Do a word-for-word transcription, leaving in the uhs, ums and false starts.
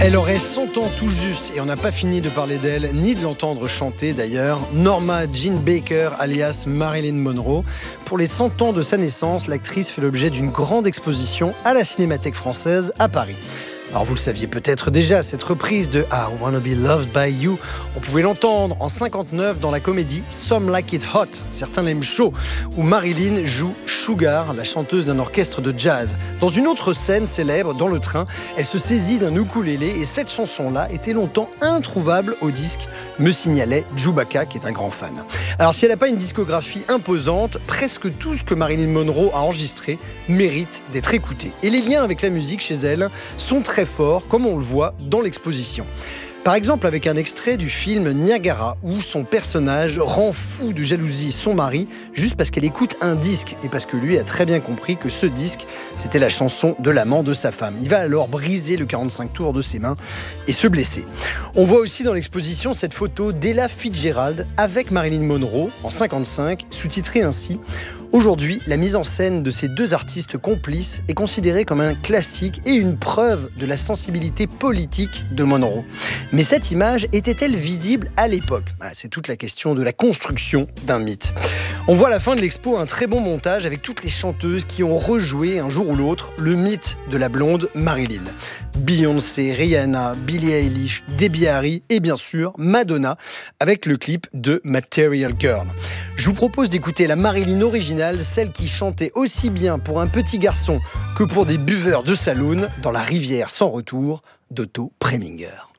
Elle aurait cent ans tout juste et on n'a pas fini de parler d'elle, ni de l'entendre chanter d'ailleurs. Norma Jean Baker, alias Marilyn Monroe. Pour les cent ans de sa naissance, l'actrice fait l'objet d'une grande exposition à la Cinémathèque française à Paris. Alors vous le saviez peut-être déjà, cette reprise de I Wanna Be Loved By You, on pouvait l'entendre en cinquante-neuf dans la comédie Some Like It Hot, certains l'aiment chaud, où Marilyn joue Sugar, la chanteuse d'un orchestre de jazz. Dans une autre scène célèbre, dans le train, elle se saisit d'un ukulélé et cette chanson-là était longtemps introuvable au disque, me signalait Chewbacca, qui est un grand fan. Alors si elle n'a pas une discographie imposante, presque tout ce que Marilyn Monroe a enregistré mérite d'être écouté. Et les liens avec la musique chez elle sont très fort, comme on le voit dans l'exposition. Par exemple avec un extrait du film Niagara, où son personnage rend fou de jalousie son mari, juste parce qu'elle écoute un disque, et parce que lui a très bien compris que ce disque, c'était la chanson de l'amant de sa femme. Il va alors briser le quarante-cinq tours de ses mains et se blesser. On voit aussi dans l'exposition cette photo d'Ella Fitzgerald avec Marilyn Monroe, en cinquante-cinq, sous-titrée ainsi « Aujourd'hui, la mise en scène de ces deux artistes complices est considérée comme un classique et une preuve de la sensibilité politique de Monroe. Mais cette image était-elle visible à l'époque ? Ah, c'est toute la question de la construction d'un mythe. On voit à la fin de l'expo un très bon montage avec toutes les chanteuses qui ont rejoué un jour ou l'autre le mythe de la blonde Marilyn. Beyoncé, Rihanna, Billie Eilish, Debbie Harry et bien sûr Madonna avec le clip de Material Girl. Je vous propose d'écouter la Marilyn originale, celle qui chantait aussi bien pour un petit garçon que pour des buveurs de saloon dans La rivière sans retour d'Otto Preminger.